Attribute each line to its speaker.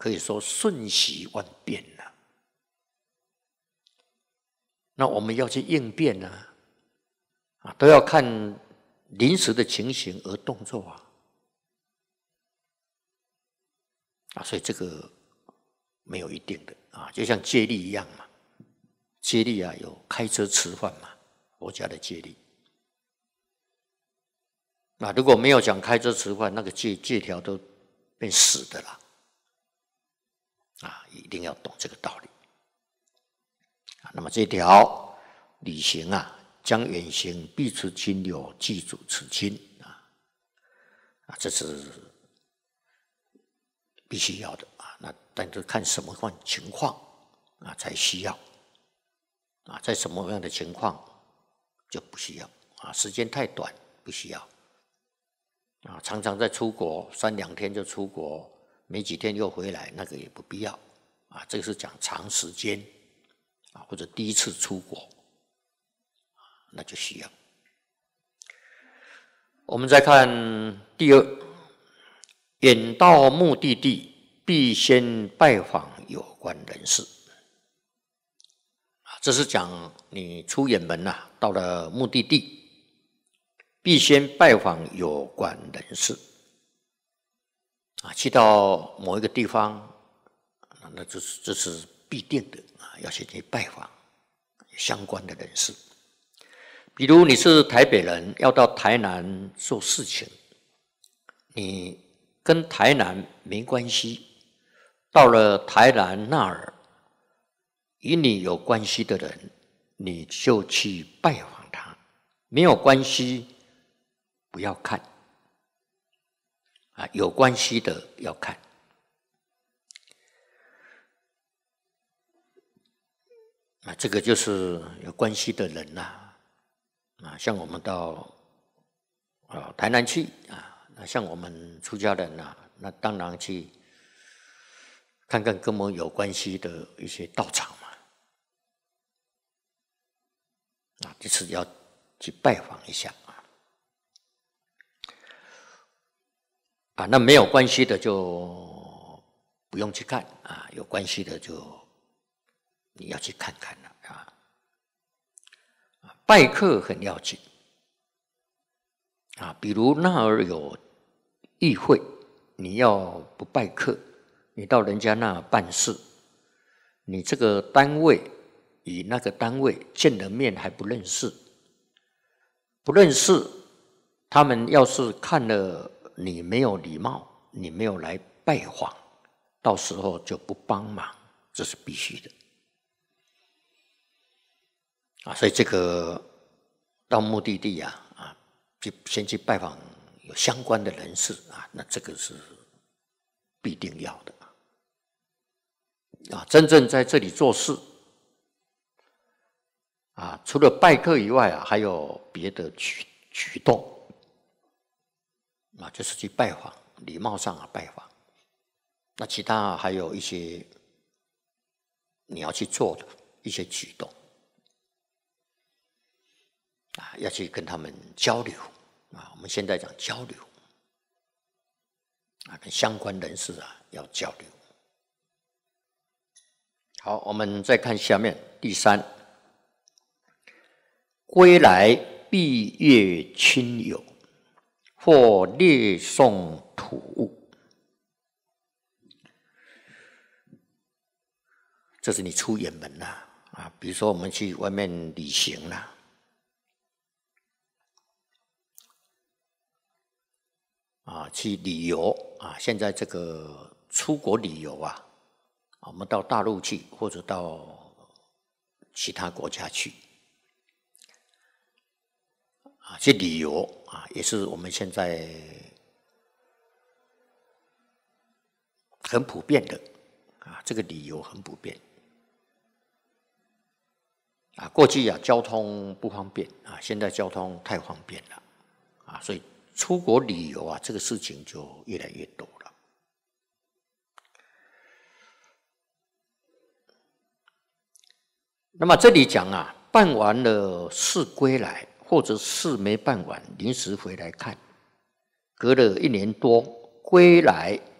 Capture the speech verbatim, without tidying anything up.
Speaker 1: 可以说瞬息万变了。那我们要去应变呢、啊，啊，都要看临时的情形而动作啊。啊，所以这个没有一定的啊，就像戒律一样嘛。戒律啊，有开车吃饭嘛，佛家的戒律。那如果没有讲开车吃饭，那个戒戒条都变死的啦。啊，一定要懂这个道理。啊，那么这条旅行啊，将远行必持亲友，记住此亲啊，啊，这是必须要的啊。那但是看什么样情况啊才需要啊，在什么样的情况就不需要啊。时间太短不需要啊，常常在出国三两天就出国，没几天又回来，那个也不必要啊。这个是讲长时间啊，或者第一次出国，那就需要。我们再看第二，远到目的地，必先拜访有关人士。这是讲你出远门啊，到了目的地，必先拜访有关人士。啊，去到某一个地方，那这是这是必定的啊，要先去拜访相关的人士。比如你是台北人，要到台南做事情，你跟台南没关系，到了台南那儿，与你有关系的人，你就去拜访他；没有关系，不要看。啊，有关系的要看。啊，这个就是有关系的人呐、啊。啊，像我们到啊台南去啊，那像我们出家人呐、啊，那当然去看看跟我们有关系的一些道场嘛。啊，就是要去拜访一下啊。啊，那没有关系的就不用去看啊，有关系的就你要去看看了啊。拜客很要紧啊，比如那儿有议会，你要不拜客，你到人家那办事，你这个单位与那个单位见了面还不认识，不认识，他们要是看了你没有礼貌，你没有来拜访，到时候就不帮忙，这是必须的。啊，所以这个到目的地啊，啊，就先去拜访有相关的人士啊，那这个是必定要的啊。真正在这里做事啊，除了拜客以外啊，还有别的举举动啊，就是去拜访，礼貌上啊拜访。那其他还有一些你要去做的一些举动。啊，要去跟他们交流啊！我们现在讲交流啊，跟相关人士啊要交流。好，我们再看下面第三，归来必阅亲友，或列送土物。这是你出远门啦啊，比如说我们去外面旅行啦。啊，去旅游啊！现在这个出国旅游啊，我们到大陆去，或者到其他国家去啊，去旅游啊，也是我们现在很普遍的啊。这个旅游很普遍啊。过去啊，交通不方便啊，现在交通太方便了啊，所以出国旅游啊，这个事情就越来越多了。那么这里讲啊，办完了事归来，或者事没办完，临时回来看，隔了一年多归来